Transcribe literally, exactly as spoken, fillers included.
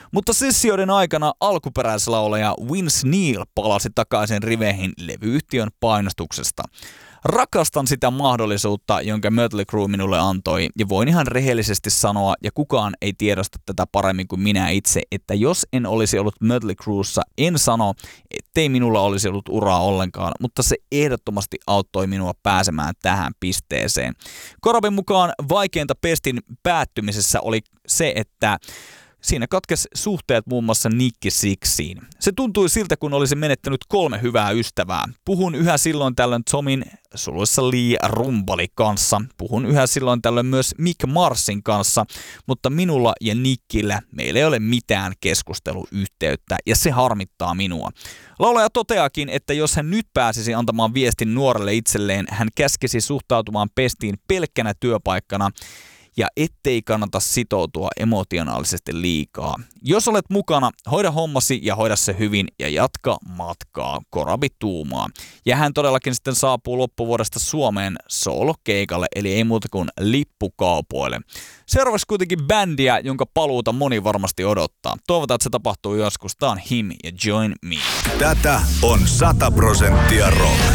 Mutta sessioiden aikana alkuperäislaulaja Vince Neil palasi takaisin riveihin levyyhtiön painostuksesta. Rakastan sitä mahdollisuutta, jonka Mötley Crüe minulle antoi, ja voin ihan rehellisesti sanoa, ja kukaan ei tiedosta tätä paremmin kuin minä itse, että jos en olisi ollut Mötley Crüessä, en sano, ettei minulla olisi ollut uraa ollenkaan, mutta se ehdottomasti auttoi minua pääsemään tähän pisteeseen. Corabin mukaan vaikeinta pestin päättymisessä oli se, että siinä katkesi suhteet muun muassa Nick Sixiin. Se tuntui siltä, kun olisi menettänyt kolme hyvää ystävää. Puhun yhä silloin tällöin Tomin, suluissa Lee Rumbali kanssa. Puhun yhä silloin tällöin myös Mick Marsin kanssa, mutta minulla ja Nickillä meillä ei ole mitään keskusteluyhteyttä, ja se harmittaa minua. Laulaja toteakin, että jos hän nyt pääsisi antamaan viestin nuorelle itselleen, hän käskisi suhtautumaan pestiin pelkkänä työpaikkana, ja ettei kannata sitoutua emotionaalisesti liikaa. Jos olet mukana, hoida hommasi ja hoida se hyvin ja jatka matkaa, Corabi tuumaa. Ja hän todellakin sitten saapuu loppuvuodesta Suomeen soolokeikalle, eli ei muuta kuin lippukaupoille. Seuraavaksi kuitenkin bändiä, jonka paluuta moni varmasti odottaa. Toivotaan, että se tapahtuu joskus. Tää on Him ja Join Me. Tätä on sata prosenttia rock.